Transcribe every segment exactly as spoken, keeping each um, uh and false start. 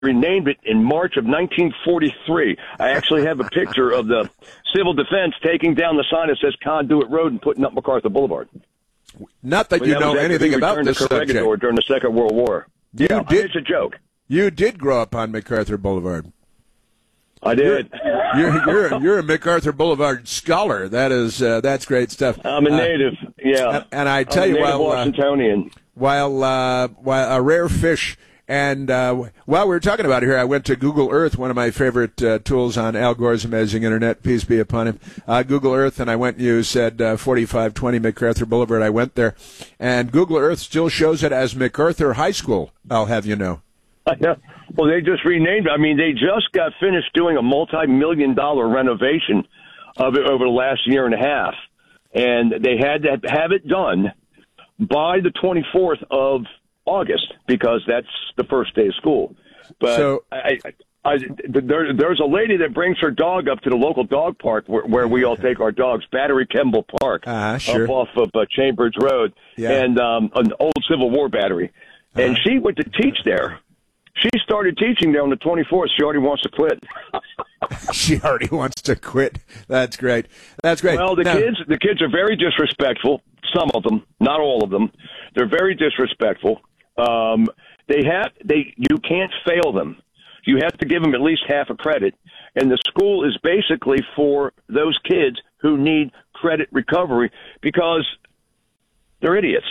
renamed it in March of nineteen forty-three. I actually have a picture of the Civil Defense taking down the sign that says Conduit Road and putting up MacArthur Boulevard. Not that but you that know anything about this subject. During the Second World War. You yeah, did, it's a joke. You did grow up on MacArthur Boulevard. I did. You're you're, you're, you're a MacArthur Boulevard scholar. That is uh, that's great stuff. I'm a native. Uh, yeah, and, and I tell I'm you, a native while Washingtonian. Uh, while uh, while a rare fish. And uh, while we were talking about it here, I went to Google Earth, one of my favorite uh, tools on Al Gore's amazing internet, peace be upon him, uh, Google Earth, and I went and you said uh, forty-five twenty MacArthur Boulevard. I went there, and Google Earth still shows it as MacArthur High School, I'll have you know. I know. Well, they just renamed it. I mean, they just got finished doing a multi-million dollar renovation of it over the last year and a half, and they had to have it done by the twenty-fourth of August, because that's the first day of school. But so, I, I, I, there, there's a lady that brings her dog up to the local dog park where, where we all take our dogs, Battery Kemble Park, uh, sure. up off of uh, Chambers Road, yeah. and um, an old Civil War battery. Uh-huh. And she went to teach there. She started teaching there on the twenty-fourth. She already wants to quit. She already wants to quit. That's great. That's great. Well, the now, kids, the kids are very disrespectful. Some of them, not all of them. They're very disrespectful. Um, they have they you can't fail them. You have to give them at least half a credit, and the school is basically for those kids who need credit recovery because they're idiots.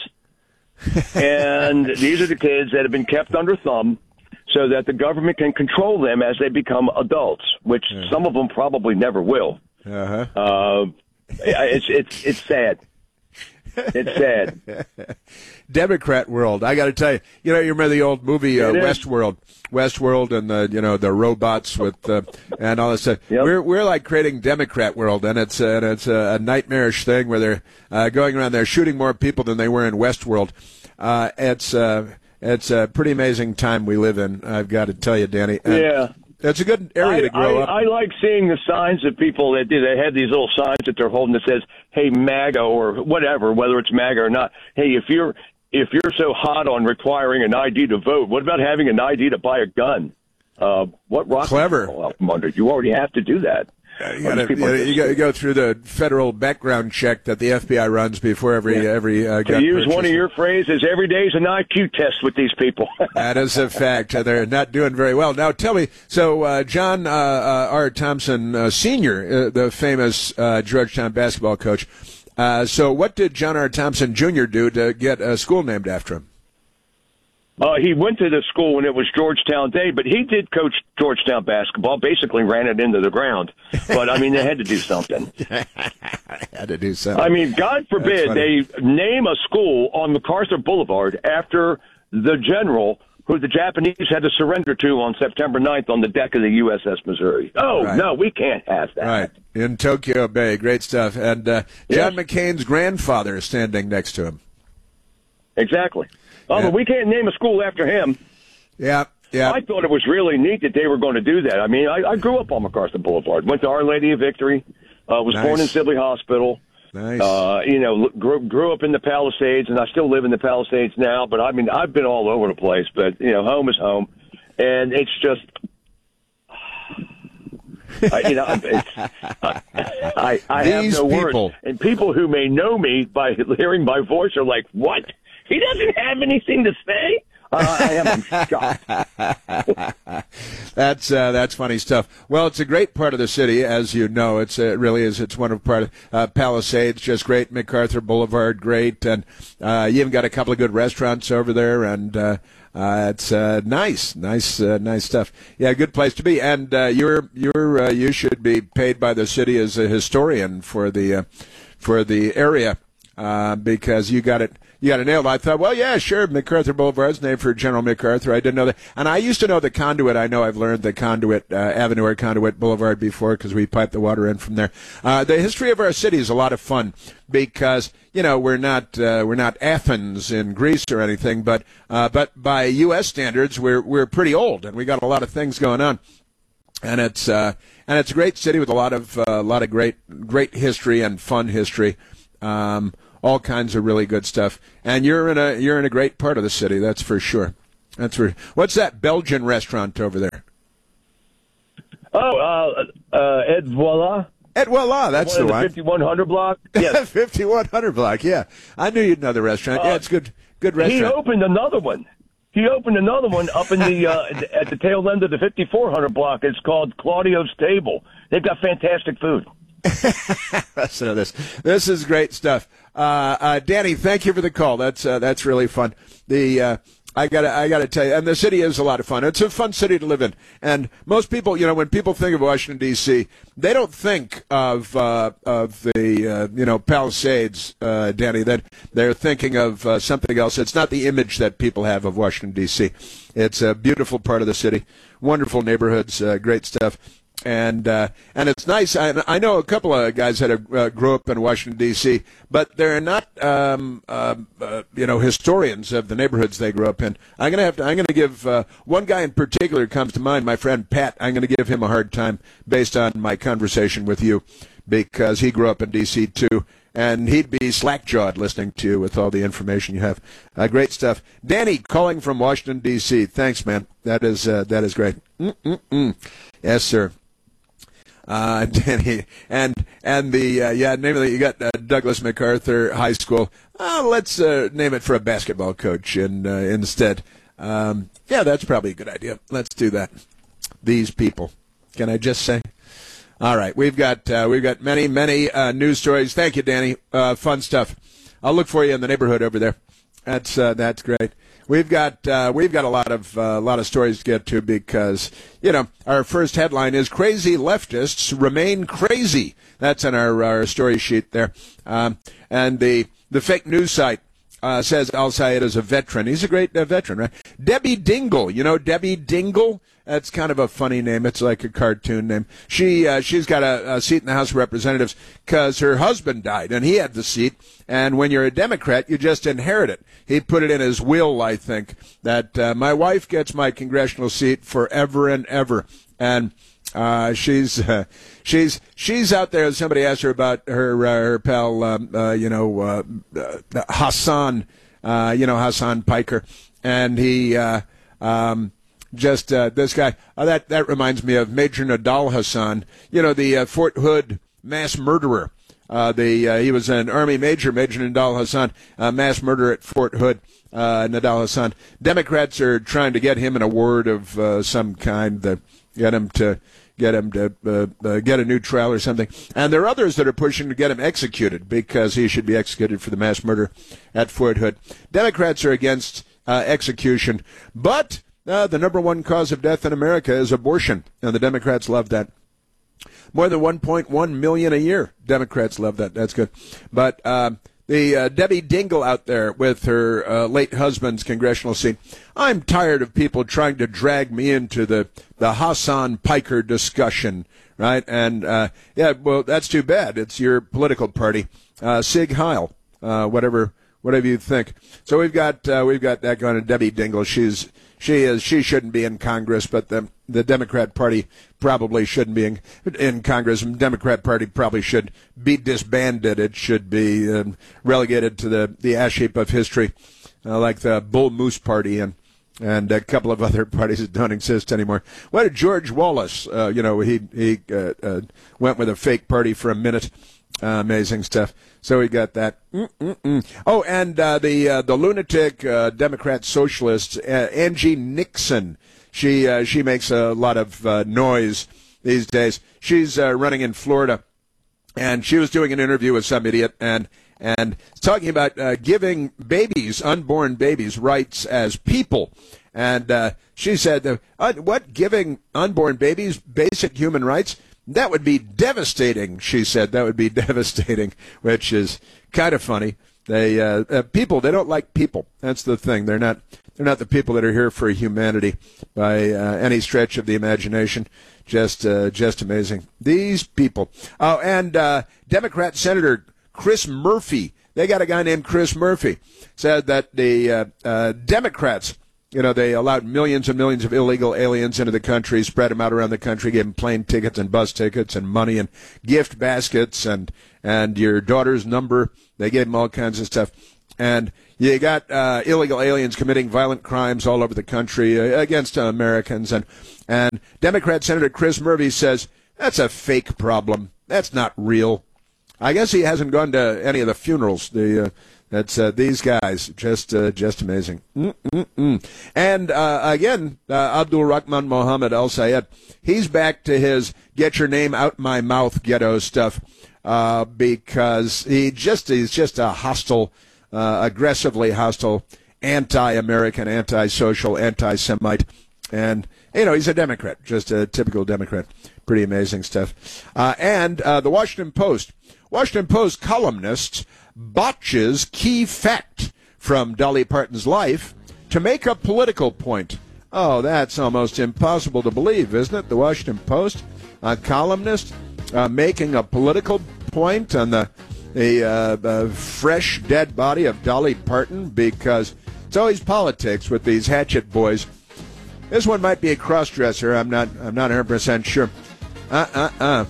And these are the kids that have been kept under thumb so that the government can control them as they become adults, which yeah. some of them probably never will. Uh-huh. Uh, it's it's it's sad. It's sad. Democrat world. I got to tell you, you know, you remember the old movie uh, Westworld, Westworld, and the you know the robots with uh, and all this stuff. Yep. We're we're like creating Democrat world, and it's uh, and it's a, a nightmarish thing where they're uh, going around there shooting more people than they were in Westworld. Uh, it's uh, it's a pretty amazing time we live in. I've got to tell you, Danny. And yeah. It's a good area I, to grow I, up. I like seeing the signs that people that do. They have these little signs that they're holding that says, "Hey, MAGA," or whatever, whether it's MAGA or not. Hey, if you're if you're so hot on requiring an I D to vote, what about having an I D to buy a gun? Uh, what rocket Clever. fall out from under? You already have to do that. Uh, you got to go through the federal background check that the F B I runs before every yeah. every. Uh, to use one of your phrases, every day is an I Q test with these people. That is a fact. They're not doing very well. Now, tell me, so uh, John uh, uh, R. Thompson uh, Senior, uh, the famous uh, Georgetown basketball coach. Uh, so, what did John R. Thompson Junior do to get a school named after him? Uh, he went to the school when it was Georgetown Day, but he did coach Georgetown basketball, basically ran it into the ground. But, I mean, they had to do something. had to do something. I mean, God forbid they name a school on MacArthur Boulevard after the general who the Japanese had to surrender to on September ninth on the deck of the U S S Missouri. Oh, right. No, we can't have that. Right, in Tokyo Bay. Great stuff. And uh, John yes. McCain's grandfather is standing next to him. Exactly. Oh, yeah. But we can't name a school after him. Yeah, yeah. I thought it was really neat that they were going to do that. I mean, I, I grew up on MacArthur Boulevard. Went to Our Lady of Victory. Uh, was nice. born in Sibley Hospital. Nice. Uh, you know, grew, grew up in the Palisades, and I still live in the Palisades now. But, I mean, I've been all over the place. But, you know, home is home. And it's just... I, you know, it's, I, I, I have no people. words. And people who may know me by hearing my voice are like, what? He doesn't have anything to say? Uh, I am shocked. that's uh, that's funny stuff. Well, it's a great part of the city, as you know. It's uh, it really is. It's one of part of uh, Palisades, just great. MacArthur Boulevard, great, and uh, you even got a couple of good restaurants over there, and uh, uh, it's uh, nice, nice, uh, nice stuff. Yeah, good place to be. And uh, you're you're uh, you should be paid by the city as a historian for the uh, for the area uh, because you got it. You got it nailed. I thought, well, yeah, sure, MacArthur Boulevard's named for General MacArthur. I didn't know that. And I used to know the Conduit. I know I've learned the Conduit uh, Avenue or Conduit Boulevard before because we pipe the water in from there. Uh, the history of our city is a lot of fun because, you know, we're not uh, we're not Athens in Greece or anything, but uh, but by U S standards, we're we're pretty old and we got a lot of things going on. And it's uh, and it's a great city with a lot of uh, a lot of great great history and fun history. Um, all kinds of really good stuff. And you're in a you're in a great part of the city, that's for sure. That's where. What's that Belgian restaurant over there? Oh, uh, uh, Ed Voila. Ed Voila, that's the, the one. fifty-one hundred block. Yes, fifty-one hundred block. Yeah, I knew you'd know the restaurant. Uh, yeah, it's good. Good restaurant. He opened another one. He opened another one up in the uh, at the tail end of the fifty-four hundred block. It's called Claudio's Table. They've got fantastic food. Listen to this. This is great stuff. Uh, uh, Danny, thank you for the call. That's uh, that's really fun. The uh, I gotta I gotta tell you, and the city is a lot of fun. It's a fun city to live in. And most people, you know, when people think of Washington D C, they don't think of uh, of the uh, you know Palisades, uh, Danny. That they're thinking of uh, something else. It's not the image that people have of Washington D C. It's a beautiful part of the city, wonderful neighborhoods, uh, great stuff. And uh, and it's nice. I, I know a couple of guys that have, uh, grew up in Washington D C, but they're not, um, uh, uh, you know, historians of the neighborhoods they grew up in. I'm gonna have to. I'm gonna give uh, one guy in particular comes to mind. My friend Pat. I'm gonna give him a hard time based on my conversation with you, because he grew up in D C too, and he'd be slack-jawed listening to you with all the information you have. Uh, great stuff, Danny, calling from Washington D C. Thanks, man. That is uh, that is great. Mm-mm-mm. Yes, sir. Uh, Danny, and and the uh, yeah name of the, you got uh, Douglas MacArthur High School. Uh, let's uh, name it for a basketball coach and uh, instead. Um, yeah, that's probably a good idea. Let's do that. These people. Can I just say? All right, we've got uh, we've got many many uh, news stories. Thank you, Danny. Uh, fun stuff. I'll look for you in the neighborhood over there. That's uh, that's great. We've got uh, we've got a lot of uh, a lot of stories to get to because you know our first headline is crazy leftists remain crazy. That's on our, our story sheet there, um, and the the fake news site uh, says Al Sayed is a veteran. He's a great uh, veteran, right? Debbie Dingle, you know Debbie Dingle. That's kind of a funny name. It's like a cartoon name. She uh, she's got a, a seat in the House of Representatives because her husband died and he had the seat. And when you're a Democrat, you just inherit it. He put it in his will, I think, that uh, my wife gets my congressional seat forever and ever. And uh, she's uh, she's she's out there. Somebody asked her about her uh, her pal, um, uh, you know, uh, uh, Hassan, uh, you know Hassan Piker, and he. Uh, um, Just uh, this guy. Uh, that that reminds me of Major Nadal Hassan. You know, the uh, Fort Hood mass murderer. Uh, the uh, he was an Army major, Major Nadal Hassan, uh, mass murderer at Fort Hood. Uh, Nadal Hassan. Democrats are trying to get him an award of uh, some kind, to get him to get him to uh, uh, get a new trial or something. And there are others that are pushing to get him executed because he should be executed for the mass murder at Fort Hood. Democrats are against uh, execution, but. Uh, the number one cause of death in America is abortion, and the Democrats love that. More than one point one million a year. Democrats love that. That's good. But uh, the uh, Debbie Dingle out there with her uh, late husband's congressional seat. I'm tired of people trying to drag me into the, the Hassan Piker discussion, right? And, uh, yeah, well, that's too bad. It's your political party. Uh, Sig Heil, uh, whatever whatever you think. So we've got uh, we've got that going on. Debbie Dingle. She's she is she shouldn't be in Congress, but the the Democrat Party probably shouldn't be in, in Congress. The Democrat Party probably should be disbanded. It should be um, relegated to the the ash heap of history, uh, like the Bull Moose Party and. And a couple of other parties that don't exist anymore. What did George Wallace? Uh, you know, he he uh, uh, went with a fake party for a minute. Uh, amazing stuff. So we got that. Mm-mm-mm. Oh, and uh, the uh, the lunatic uh, Democrat socialist uh, Angie Nixon. She uh, she makes a lot of uh, noise these days. She's uh, running in Florida, and she was doing an interview with some idiot and. And talking about uh, giving babies, unborn babies, rights as people. And uh, she said, uh, what, giving unborn babies basic human rights? That would be devastating, she said. That would be devastating, which is kind of funny. They uh, uh, people, they don't like people. That's the thing. They're not they're not the people that are here for humanity by uh, any stretch of the imagination. Just, uh, just amazing. These people. Oh, and uh, Democrat Senator Chris Murphy, they got a guy named Chris Murphy, said that the uh, uh, Democrats, you know, they allowed millions and millions of illegal aliens into the country, spread them out around the country, gave them plane tickets and bus tickets and money and gift baskets and and your daughter's number. They gave them all kinds of stuff. And you got uh, illegal aliens committing violent crimes all over the country uh, against uh, Americans. And, and Democrat Senator Chris Murphy says, that's a fake problem. That's not real. I guess he hasn't gone to any of the funerals. The uh, That's uh, these guys. Just uh, just amazing. Mm-mm-mm. And uh, again, uh, Abdul Rahman Mohammed Al Sayed, he's back to his get your name out my mouth ghetto stuff uh, because he just he's just a hostile, uh, aggressively hostile, anti-American, anti-social, anti-Semite. And, you know, he's a Democrat, just a typical Democrat. Pretty amazing stuff. Uh, and uh, the Washington Post. Washington Post columnist botches key fact from Dolly Parton's life to make a political point. Oh, that's almost impossible to believe, isn't it? The Washington Post, a columnist uh, making a political point on the, the uh, uh, fresh dead body of Dolly Parton, because it's always politics with these hatchet boys. This one might be a cross-dresser. I'm not. I'm not one hundred percent sure. Uh, uh, uh.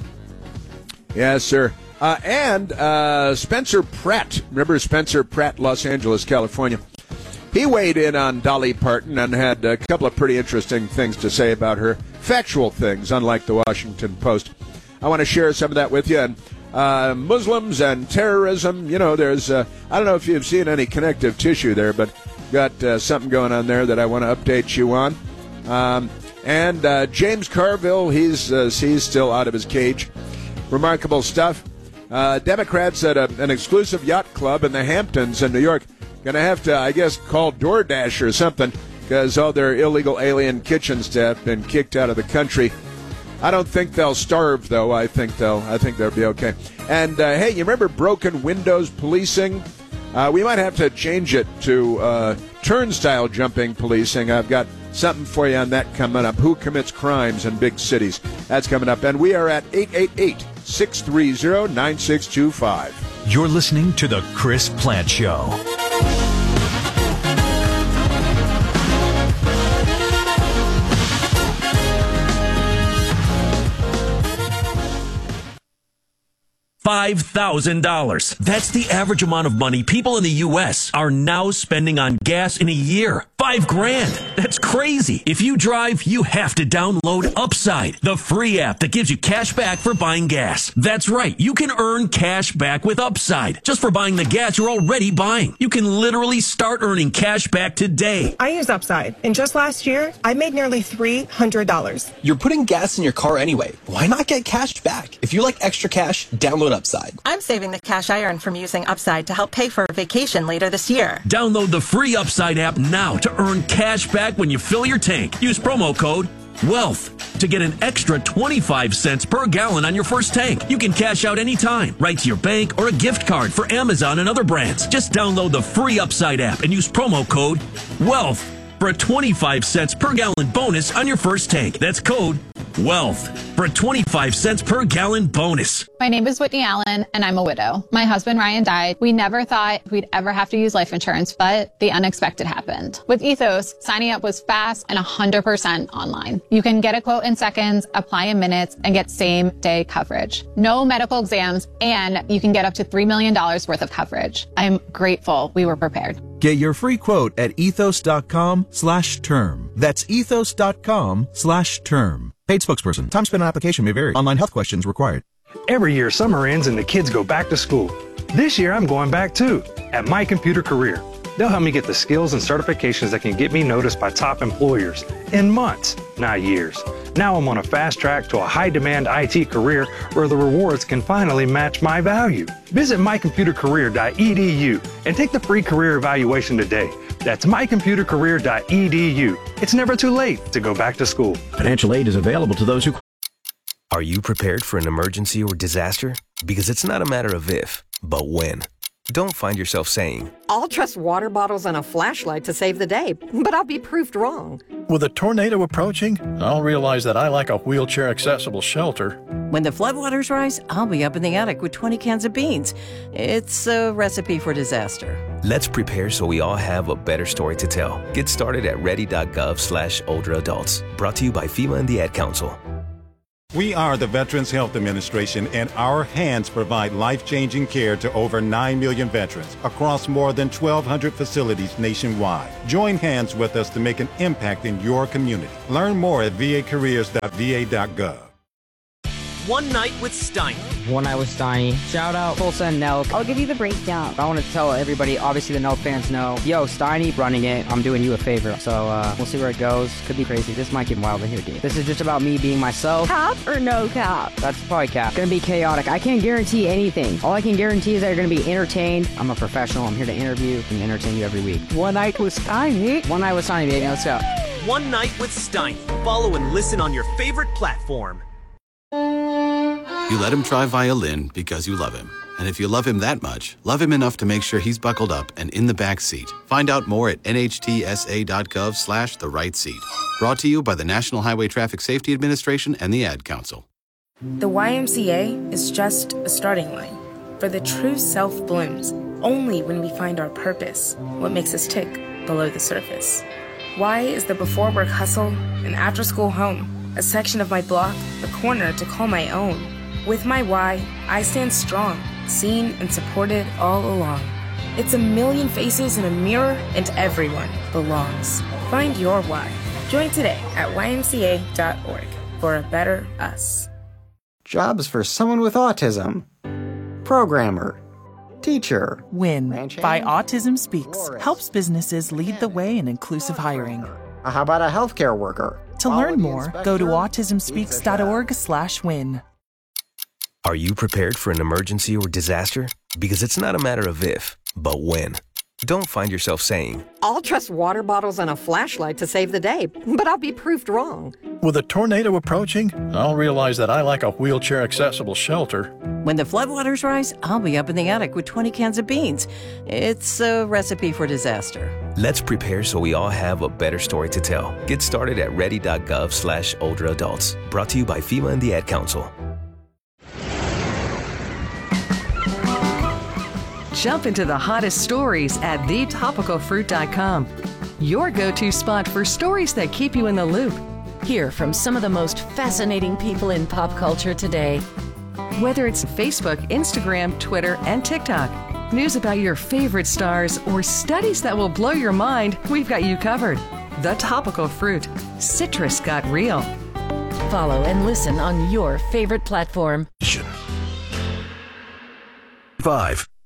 Yes, sir. Uh, and uh, Spencer Pratt, remember Spencer Pratt, Los Angeles, California? He weighed in on Dolly Parton and had a couple of pretty interesting things to say about her. Factual things, unlike the Washington Post. I want to share some of that with you. And uh, Muslims and terrorism, you know, there's, uh, I don't know if you've seen any connective tissue there, but got uh, something going on there that I want to update you on. Um, and uh, James Carville, he's, uh, he's still out of his cage. Remarkable stuff. Uh, Democrats at a, an exclusive yacht club in the Hamptons in New York going to have to, I guess, call DoorDash or something because all their illegal alien kitchen staff been kicked out of the country. I don't think they'll starve, though. I think they'll. I think they'll be okay. And uh, hey, you remember broken windows policing? Uh, we might have to change it to uh, turnstile jumping policing. I've got something for you on that coming up. Who commits crimes in big cities? That's coming up. And we are at eight eight eight, six three zero, nine six two five. You're listening to The Chris Plante Show. five thousand dollars. That's the average amount of money people in the U S are now spending on gas in a year. Five grand. That's crazy. If you drive, you have to download Upside, the free app that gives you cash back for buying gas. That's right. You can earn cash back with Upside just for buying the gas you're already buying. You can literally start earning cash back today. I use Upside, and just last year, I made nearly three hundred dollars. You're putting gas in your car anyway. Why not get cash back? If you like extra cash, download Upside. I'm saving the cash I earn from using Upside to help pay for a vacation later this year. Download the free Upside app now to earn cash back when you fill your tank. Use promo code WEALTH to get an extra twenty-five cents per gallon on your first tank. You can cash out anytime, right to your bank or a gift card for Amazon and other brands. Just download the free Upside app and use promo code WEALTH for a twenty-five cents per gallon bonus on your first tank. That's code WEALTH for a twenty-five cents per gallon bonus. My name is Whitney Allen, and I'm a widow. My husband, Ryan, died. We never thought we'd ever have to use life insurance, but the unexpected happened. With Ethos, signing up was fast and one hundred percent online. You can get a quote in seconds, apply in minutes, and get same-day coverage. No medical exams, and you can get up to three million dollars worth of coverage. I'm grateful we were prepared. Get your free quote at ethos.com slash term. That's ethos.com slash term. Paid spokesperson. Time spent on application may vary. Online health questions required. Every year, summer ends and the kids go back to school. This year, I'm going back too, at My Computer Career. They'll help me get the skills and certifications that can get me noticed by top employers in months, not years. Now I'm on a fast track to a high-demand I T career where the rewards can finally match my value. Visit my computer career dot e d u and take the free career evaluation today. That's my computer career dot e d u. It's never too late to go back to school. Financial aid is available to those who... Are you prepared for an emergency or disaster? Because it's not a matter of if, but when. Don't find yourself saying, I'll trust water bottles and a flashlight to save the day, but I'll be proved wrong. With a tornado approaching, I'll realize that I lack a wheelchair-accessible shelter. When the floodwaters rise, I'll be up in the attic with twenty cans of beans. It's a recipe for disaster. Let's prepare so we all have a better story to tell. Get started at ready.gov slash older adults. Brought to you by FEMA and the Ad Council. We are the Veterans Health Administration, and our hands provide life-changing care to over nine million veterans across more than twelve hundred facilities nationwide. Join hands with us to make an impact in your community. Learn more at v a careers dot v a dot gov. One Night with Steiny. One Night with Steiny. Shout out Tulsa and Nelk. I'll give you the breakdown. I want to tell everybody, obviously the Nelk fans know, yo, Steiny running it. I'm doing you a favor. So uh, we'll see where it goes. Could be crazy. This might get wild in here, dude. This is just about me being myself. Cap or no cap? That's probably cap. Gonna be chaotic. I can't guarantee anything. All I can guarantee is that you're gonna be entertained. I'm a professional. I'm here to interview and entertain you every week. One Night with Steiny. One Night with Steiny, baby. Let's go. One Night with Steiny. Follow and listen on your favorite platform. You let him try violin because you love him. And if you love him that much, love him enough to make sure he's buckled up and in the back seat. Find out more at n h t s a dot gov slash the right seat. Brought to you by the National Highway Traffic Safety Administration and the Ad Council. The Y M C A is just a starting line. For the true self blooms only when we find our purpose, what makes us tick below the surface. Y is the before work hustle, an after school home, a section of my block, a corner to call my own. With my Y, I stand strong, seen and supported all along. It's a million faces in a mirror, and everyone belongs. Find your why. Join today at y m c a dot org for a better us. Jobs for someone with autism. Programmer. Teacher. WIN by Autism Speaks helps businesses lead the way in inclusive hiring. How about a healthcare worker? To learn more, go to autism speaks dot org slash win. Are you prepared for an emergency or disaster? Because it's not a matter of if, but when. Don't find yourself saying, I'll trust water bottles and a flashlight to save the day, but I'll be proved wrong. With a tornado approaching, I'll realize that I lack a wheelchair-accessible shelter. When the floodwaters rise, I'll be up in the attic with twenty cans of beans. It's a recipe for disaster. let's prepare so we all have a better story to tell. Get started at ready dot gov slash older adults. Brought to you by FEMA and the Ad Council. Jump into the hottest stories at the topical fruit dot com. Your go-to spot for stories that keep you in the loop. Hear from some of the most fascinating people in pop culture today. Whether it's Facebook, Instagram, Twitter, and TikTok, news about your favorite stars, or studies that will blow your mind, we've got you covered. The Topical Fruit. Citrus got real. Follow and listen on your favorite platform. Five.